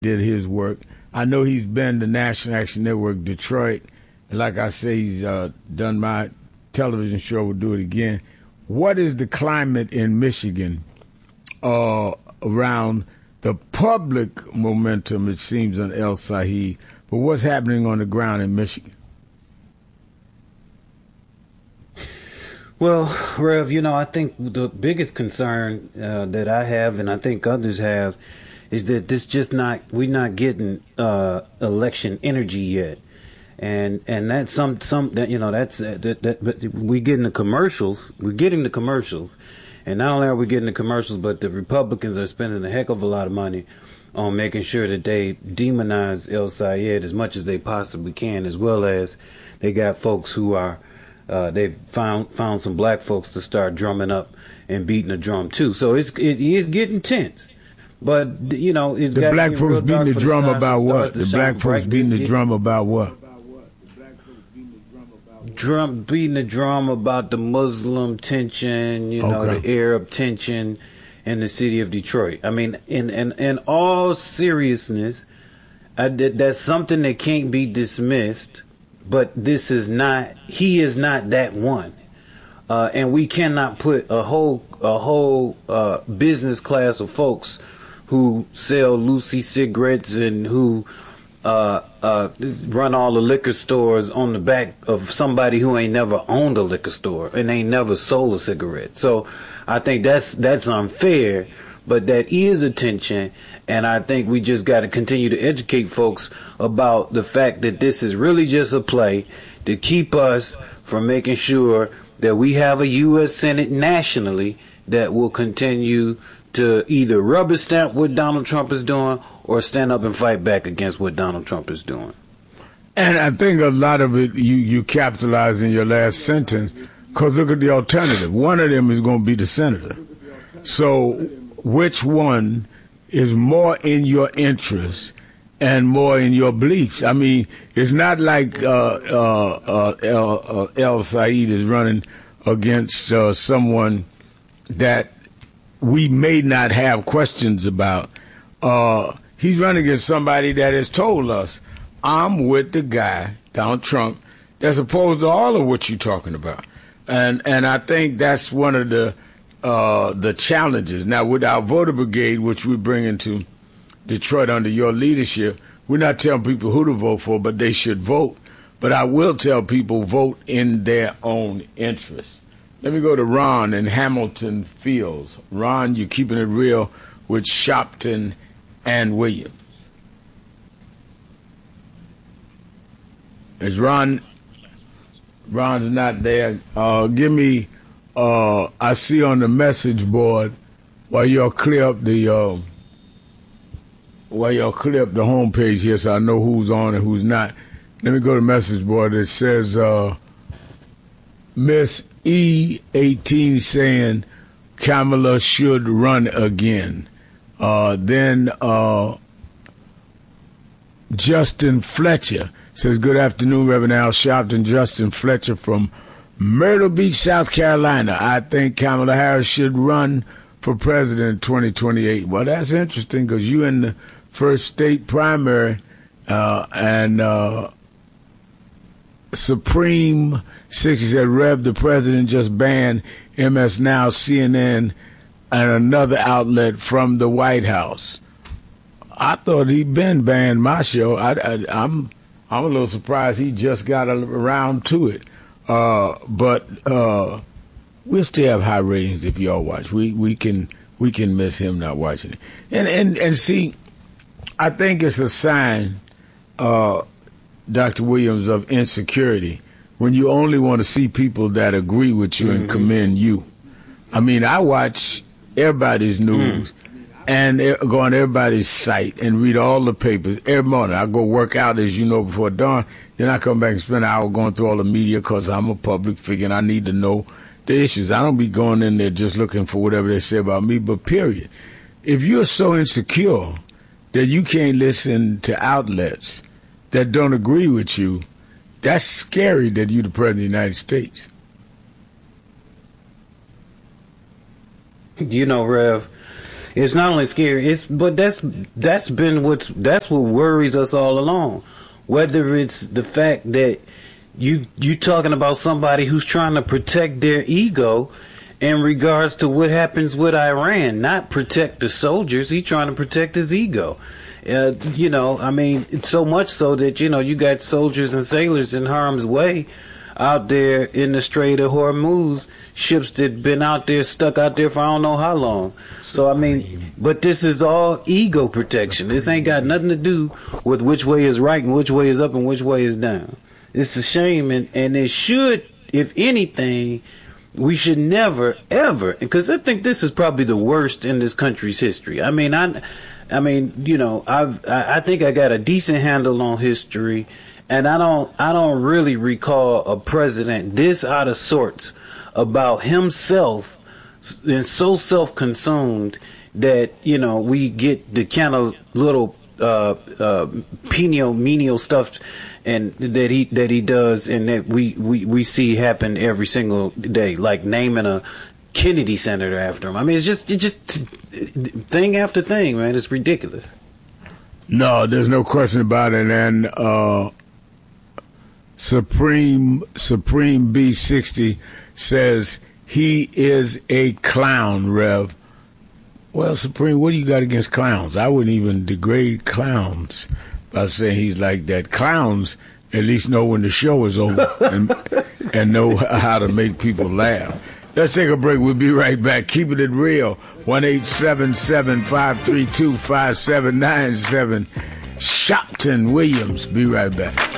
did his work. I know he's been to National Action Network Detroit. And like I say, he's done my television show. We'll do it again. What is the climate in Michigan around the public momentum, it seems, on El Said, but what's happening on the ground in Michigan? Well, Rev, I think the biggest concern that I have, and I think others have, is that we're not getting election energy yet, and that's but we getting the commercials. We're getting the commercials, and not only are we getting the commercials, but the Republicans are spending a heck of a lot of money on making sure that they demonize El Sayed as much as they possibly can, as well as they got folks who are they've found some black folks to start drumming up and beating the drum too. So it is getting tense. But it's the black folks beating the drum about what? The black folks beating the drum about what? Beating the drum about the Muslim tension, the Arab tension in the city of Detroit. I mean, in all seriousness, that's something that can't be dismissed. But he is not that one, and we cannot put a whole business class of folks who sell Lucy cigarettes and who run all the liquor stores on the back of somebody who ain't never owned a liquor store and ain't never sold a cigarette. So I think that's unfair, but that is attention. And I think we just got to continue to educate folks about the fact that this is really just a play to keep us from making sure that we have a U.S. Senate nationally that will continue to either rubber stamp what Donald Trump is doing or stand up and fight back against what Donald Trump is doing. And I think a lot of it you capitalize in your last sentence, because look at the alternative. One of them is going to be the senator. So which one is more in your interest and more in your beliefs? I mean, it's not like El Said is running against someone that we may not have questions about. He's running against somebody that has told us, I'm with the guy, Donald Trump, that's opposed to all of what you're talking about. And I think that's one of the challenges. Now, with our voter brigade, which we bring into Detroit under your leadership, we're not telling people who to vote for, but they should vote. But I will tell people vote in their own interest. Let me go to Ron in Hamilton Fields. Ron, you're keeping it real with Shopton and Williams. Is Ron's not there? Give me. I see on the message board while y'all clear up the homepage here, so I know who's on and who's not. Let me go to the message board. It says Miss E18 saying Kamala should run again. Then Justin Fletcher says, good afternoon, Reverend Al Sharpton. Justin Fletcher from Myrtle Beach, South Carolina. I think Kamala Harris should run for president in 2028. Well, that's interesting because you in the first state primary and Supreme 60 said, Rev, the president just banned MS Now, CNN, and another outlet from the White House. I thought he'd been banned my show. I'm a little surprised he just got around to it. But we'll still have high ratings if y'all watch. We can miss him not watching it. And see, I think it's a sign, Dr. Williams, of insecurity when you only want to see people that agree with you and commend you. I mean, I watch everybody's news and go on everybody's site and read all the papers every morning. I go work out, as you know, before dawn. Then I come back and spend an hour going through all the media because I'm a public figure and I need to know the issues. I don't be going in there just looking for whatever they say about me, but period. If you're so insecure that you can't listen to outlets that don't agree with you, that's scary that you're the president of the United States. You know, Rev, It's not only scary, but that's what worries us all along. Whether it's the fact that you talking about somebody who's trying to protect their ego in regards to what happens with Iran, not protect the soldiers. He's trying to protect his ego. It's so much so that, you got soldiers and sailors in harm's way out there in the Strait of Hormuz, ships that been out there, stuck out there for I don't know how long. So, but this is all ego protection. This ain't got nothing to do with which way is right and which way is up and which way is down. It's a shame, and it should, if anything, we should never, ever, because I think this is probably the worst in this country's history. I think I got a decent handle on history, and I don't really recall a president this out of sorts about himself and so self-consumed that, we get the kind of little menial stuff and that he does, and that we see happen every single day, like naming a Kennedy senator after him. It's just thing after thing, man. It's ridiculous. No, there's no question about it. And Supreme B60 says he is a clown, Rev. Well, Supreme, what do you got against clowns? I wouldn't even degrade clowns by saying he's like that. Clowns at least know when the show is over and know how to make people laugh. Let's take a break. We'll be right back. Keeping it real. 1-877-532-5797. Shopton Williams. Be right back.